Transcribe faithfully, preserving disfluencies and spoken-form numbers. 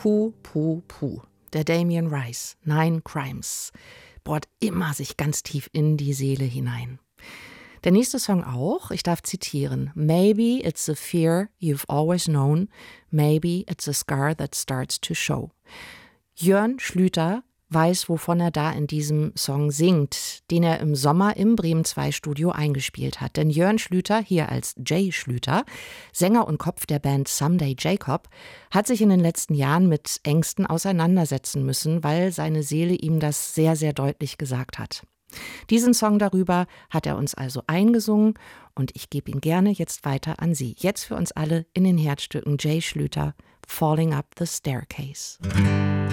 Puh, puh, puh. Der Damien Rice, Nine Crimes, bohrt immer sich ganz tief in die Seele hinein. Der nächste Song auch, ich darf zitieren. Maybe it's a fear you've always known, maybe it's a scar that starts to show. Jörn Schlüter weiß, wovon er da in diesem Song singt, den er im Sommer im Bremen zwei Studio eingespielt hat. Denn Jörn Schlüter, hier als Jay Schlüter, Sänger und Kopf der Band Someday Jacob, hat sich in den letzten Jahren mit Ängsten auseinandersetzen müssen, weil seine Seele ihm das sehr, sehr deutlich gesagt hat. Diesen Song darüber hat er uns also eingesungen und ich gebe ihn gerne jetzt weiter an Sie. Jetzt für uns alle in den Herzstücken Jay Schlüter, Falling Up the Staircase.